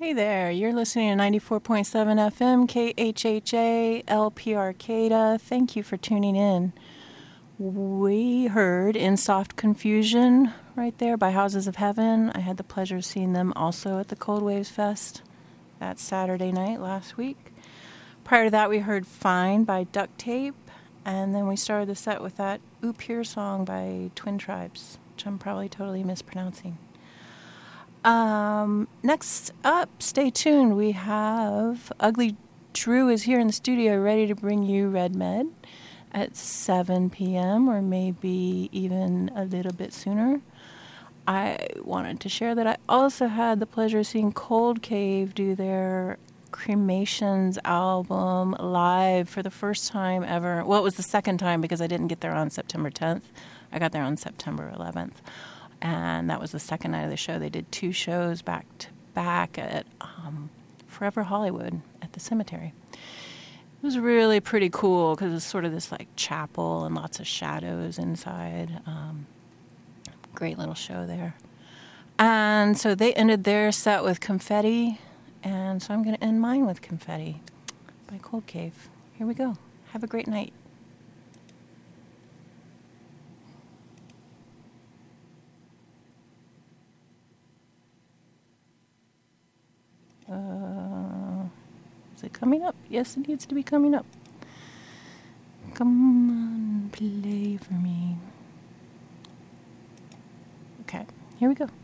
Hey there, you're listening to 94.7 FM, KHHA, LP Arcata. Thank you for tuning in. We heard In Soft Confusion right there by Houses of Heaven. I had the pleasure of seeing them also at the Cold Waves Fest that Saturday night last week. Prior to that, we heard Fine by Duct Tape, and then we started the set with that Oop Here song by Twin Tribes, which I'm probably totally mispronouncing. Next up, stay tuned. We have Ugly Drew is here in the studio ready to bring you Red Med at 7 p.m. or maybe even a little bit sooner. I wanted to share that I also had the pleasure of seeing Cold Cave do their Cremations album live for the first time ever. Well, it was the second time because I didn't get there on September 10th. I got there on September 11th. And that was the second night of the show. They did 2 shows back to back at Forever Hollywood at the cemetery. It was really pretty cool because it's sort of this like chapel and lots of shadows inside. Great little show there. And so they ended their set with Confetti. And so I'm going to end mine with Confetti by Cold Cave. Here we go. Have a great night. Is it coming up? Yes, it needs to be coming up. Come on, play for me. Okay, here we go.